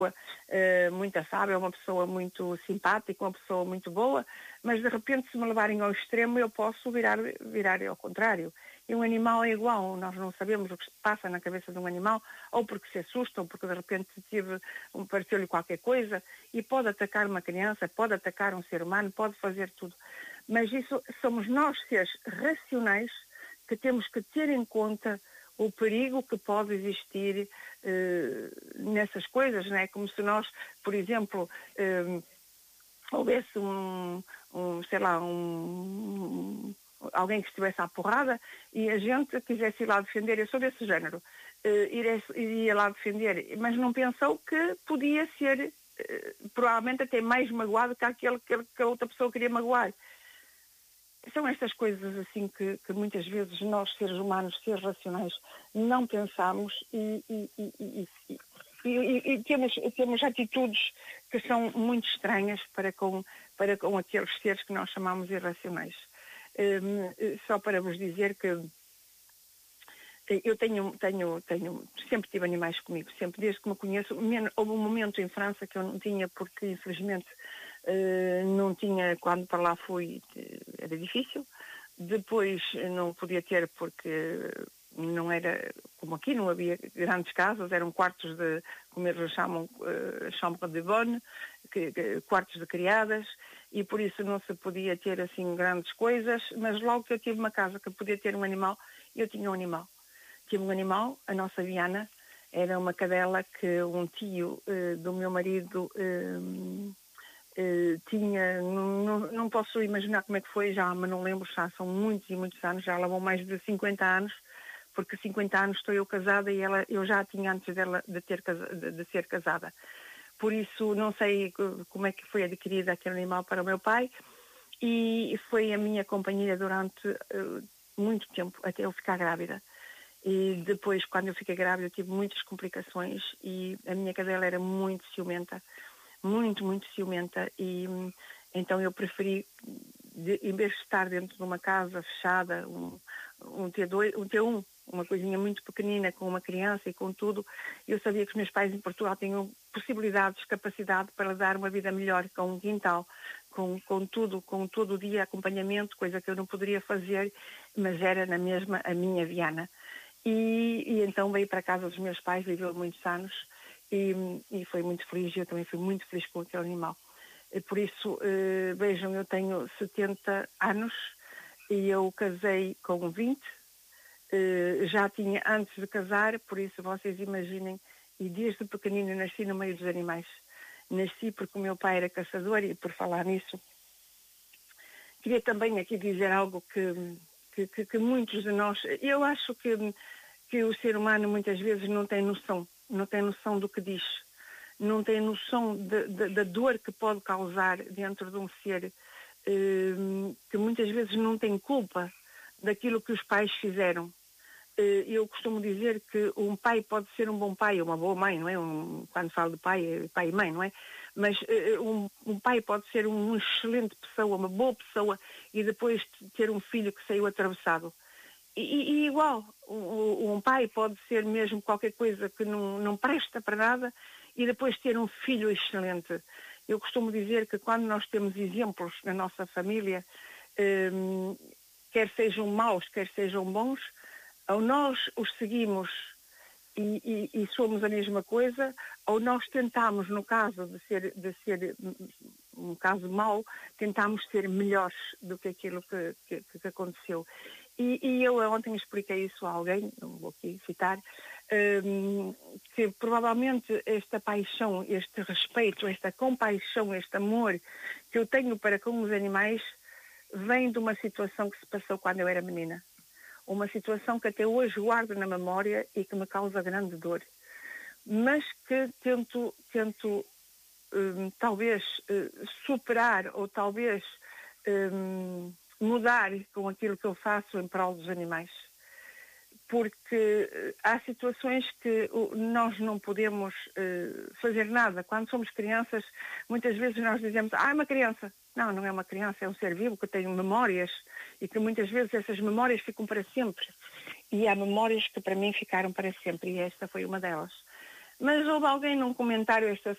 muito afável, uma pessoa muito simpática, uma pessoa muito boa, mas de repente se me levarem ao extremo eu posso virar ao contrário. E um animal é igual, nós não sabemos o que se passa na cabeça de um animal, ou porque se assusta, ou porque de repente pareceu-lhe qualquer coisa, e pode atacar uma criança, pode atacar um ser humano, pode fazer tudo. Mas isso somos nós, seres racionais, que temos que ter em conta o perigo que pode existir nessas coisas, não é? Como se nós, por exemplo, houvesse alguém que estivesse à porrada e a gente quisesse ir lá defender. Eu sou desse género, iria lá defender, mas não pensou que podia ser provavelmente até mais magoado que aquele que a outra pessoa queria magoar. São estas coisas assim que muitas vezes nós, seres humanos, seres racionais, não pensamos e temos atitudes que são muito estranhas para com aqueles seres que nós chamamos irracionais. Só para vos dizer que eu sempre tive animais comigo, sempre, desde que me conheço. Houve um momento em França que eu não tinha, porque infelizmente não tinha, quando para lá fui, era difícil. Depois não podia ter porque não era, como aqui, não havia grandes casas, eram quartos de, como eles chamam, chambre de bonne, quartos de criadas, e por isso não se podia ter assim grandes coisas, mas logo que eu tive uma casa que podia ter um animal, eu tinha um animal. Tive um animal, a nossa Viana, era uma cadela que um tio do meu marido tinha, não posso imaginar como é que foi já, mas não lembro, já são muitos e muitos anos, já lá vão mais de 50 anos, porque 50 anos estou eu casada e eu já tinha antes dela de ser casada. Por isso não sei como é que foi adquirido aquele animal para o meu pai, e foi a minha companheira durante muito tempo, até eu ficar grávida. E depois, quando eu fiquei grávida, eu tive muitas complicações e a minha cadela era muito ciumenta, muito, muito ciumenta, e então eu preferi, em vez de estar dentro de uma casa fechada, um T1, uma coisinha muito pequenina, com uma criança e com tudo, eu sabia que os meus pais em Portugal tinham possibilidades, capacidade para dar uma vida melhor, com um quintal, com tudo, com todo o dia acompanhamento, coisa que eu não poderia fazer, mas era na mesma a minha Viana. E então veio para a casa dos meus pais, viveu muitos anos e foi muito feliz, e eu também fui muito feliz com aquele animal. E por isso, vejam, eu tenho 70 anos e eu casei com 20, já tinha antes de casar, por isso vocês imaginem, e desde pequenino nasci no meio dos animais. Nasci porque o meu pai era caçador, e por falar nisso, queria também aqui dizer algo que muitos de nós, eu acho que o ser humano muitas vezes não tem noção do que diz, não tem noção da dor que pode causar dentro de um ser que muitas vezes não tem culpa daquilo que os pais fizeram. Eu costumo dizer que um pai pode ser um bom pai, uma boa mãe, não é? Quando falo de pai, é pai e mãe, não é? Mas um pai pode ser uma excelente pessoa, uma boa pessoa, e depois ter um filho que saiu atravessado. E igual, um pai pode ser mesmo qualquer coisa que não presta para nada, e depois ter um filho excelente. Eu costumo dizer que quando nós temos exemplos na nossa família, quer sejam maus, quer sejam bons, ou nós os seguimos e somos a mesma coisa, ou nós tentamos, no caso de ser um caso mau, tentamos ser melhores do que aquilo que aconteceu. E eu ontem expliquei isso a alguém, não vou aqui citar, que provavelmente esta paixão, este respeito, esta compaixão, este amor que eu tenho para com os animais vem de uma situação que se passou quando eu era menina. Uma situação que até hoje guardo na memória e que me causa grande dor. Mas que tento talvez superar, ou talvez mudar com aquilo que eu faço em prol dos animais. Porque há situações que nós não podemos fazer nada. Quando somos crianças, muitas vezes nós dizemos, é uma criança. Não, não é uma criança, é um ser vivo que tem memórias, e que muitas vezes essas memórias ficam para sempre. E há memórias que para mim ficaram para sempre, e esta foi uma delas. Mas houve alguém num comentário esta